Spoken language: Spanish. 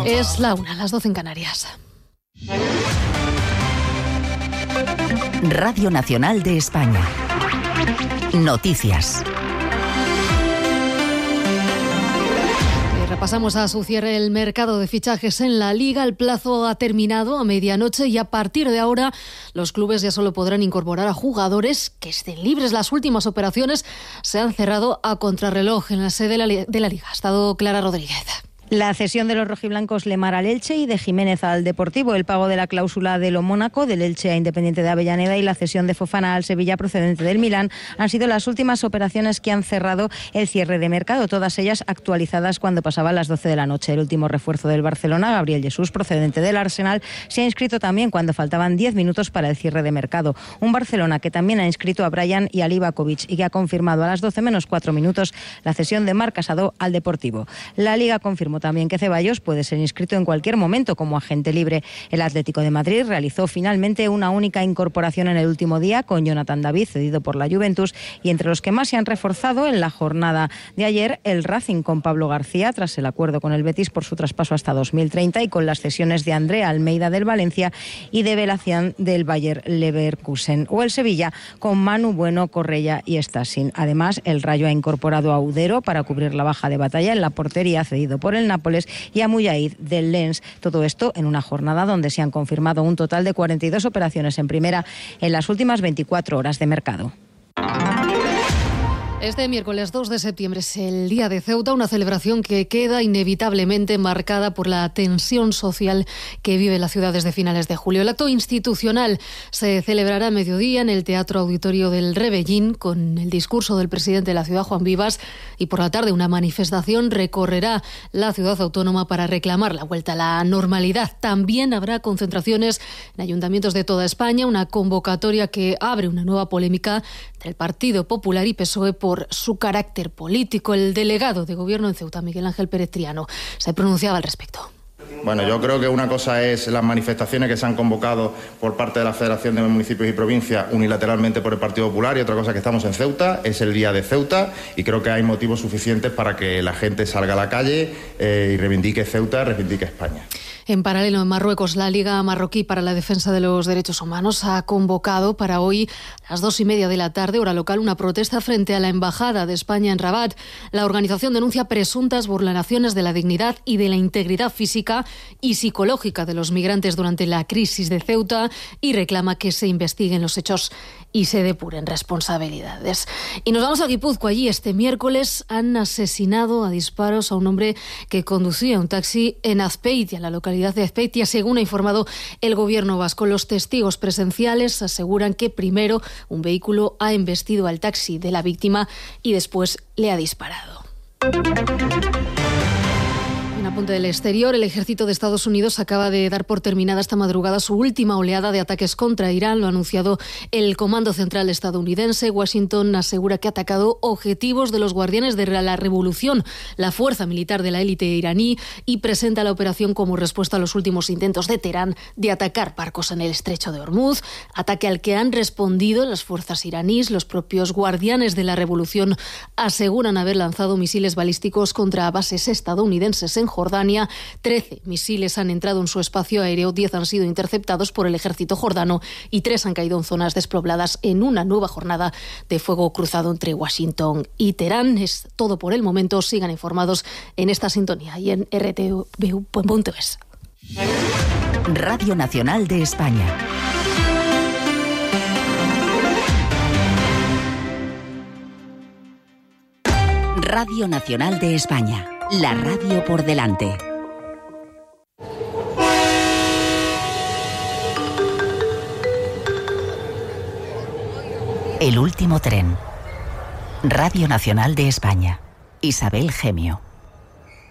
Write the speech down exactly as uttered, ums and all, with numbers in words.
Es la una, las doce en Canarias. Radio Nacional de España. Noticias. Repasamos a su cierre el mercado de fichajes en la Liga. El plazo ha terminado a medianoche y a partir de ahora los clubes ya solo podrán incorporar a jugadores que estén libres. Las últimas operaciones se han cerrado a contrarreloj en la sede de la, de la Liga. Ha estado Clara Rodríguez. La cesión de los rojiblancos Lemar al Elche y de Jiménez al Deportivo, el pago de la cláusula de lo Mónaco, del Elche a Independiente de Avellaneda y la cesión de Fofana al Sevilla procedente del Milán han sido las últimas operaciones que han cerrado el cierre de mercado, todas ellas actualizadas cuando pasaban las doce de la noche. El último refuerzo del Barcelona, Gabriel Jesús, procedente del Arsenal, se ha inscrito también cuando faltaban diez minutos para el cierre de mercado. Un Barcelona que también ha inscrito a Brian y a Livakovic y que ha confirmado a las doce menos cuatro minutos la cesión de Marc Casado al Deportivo. La Liga confirmó también que Ceballos puede ser inscrito en cualquier momento como agente libre. El Atlético de Madrid realizó finalmente una única incorporación en el último día con Jonathan David, cedido por la Juventus, y entre los que más se han reforzado en la jornada de ayer, el Racing con Pablo García, tras el acuerdo con el Betis por su traspaso hasta dos mil treinta y con las cesiones de Andrea Almeida del Valencia y de Belacián del Bayer Leverkusen. O el Sevilla con Manu Bueno, Correia y Stasin. Además, el Rayo ha incorporado a Udero para cubrir la baja de Batalla en la portería, cedido por el Nápoles, y a Mujaid del Lens. Todo esto en una jornada donde se han confirmado un total de cuarenta y dos operaciones en primera en las últimas veinticuatro horas de mercado. Este miércoles dos de septiembre es el Día de Ceuta, una celebración que queda inevitablemente marcada por la tensión social que vive la ciudad desde finales de julio. El acto institucional se celebrará a mediodía en el Teatro Auditorio del Rebellín con el discurso del presidente de la ciudad, Juan Vivas, y por la tarde una manifestación recorrerá la ciudad autónoma para reclamar la vuelta a la normalidad. También habrá concentraciones en ayuntamientos de toda España, una convocatoria que abre una nueva polémica entre el Partido Popular y P S O E por por su carácter político. El delegado de Gobierno en Ceuta, Miguel Ángel Pérez Triano, se pronunciaba al respecto. Bueno, yo creo que una cosa es las manifestaciones que se han convocado por parte de la Federación de Municipios y Provincias unilateralmente por el Partido Popular, y otra cosa que estamos en Ceuta, es el Día de Ceuta, y creo que hay motivos suficientes para que la gente salga a la calle eh, y reivindique Ceuta, reivindique España. En paralelo, en Marruecos, la Liga Marroquí para la Defensa de los Derechos Humanos ha convocado para hoy, a las dos y media de la tarde, hora local, una protesta frente a la Embajada de España en Rabat. La organización denuncia presuntas vulneraciones de la dignidad y de la integridad física y psicológica de los migrantes durante la crisis de Ceuta y reclama que se investiguen los hechos y se depuren responsabilidades. Y nos vamos a Guipúzcoa. Allí este miércoles han asesinado a disparos a un hombre que conducía un taxi en Azpeitia, la localidad de Azpeitia, según ha informado el gobierno vasco. Los testigos presenciales aseguran que primero un vehículo ha embestido al taxi de la víctima y después le ha disparado. En apunte del exterior, el ejército de Estados Unidos acaba de dar por terminada esta madrugada su última oleada de ataques contra Irán. Lo ha anunciado el Comando Central estadounidense. Washington asegura que ha atacado objetivos de los guardianes de la revolución, la fuerza militar de la élite iraní, y presenta la operación como respuesta a los últimos intentos de Teherán de atacar barcos en el estrecho de Hormuz, ataque al que han respondido las fuerzas iraníes. Los propios guardianes de la revolución aseguran haber lanzado misiles balísticos contra bases estadounidenses en Jordania. trece misiles han entrado en su espacio aéreo, diez han sido interceptados por el ejército jordano y tres han caído en zonas despobladas en una nueva jornada de fuego cruzado entre Washington y Teherán. Es todo por el momento. Sigan informados en esta sintonía y en r t v u punto es. Radio Nacional de España. Radio Nacional de España. La radio por delante. El último tren. Radio Nacional de España. Isabel Gemio.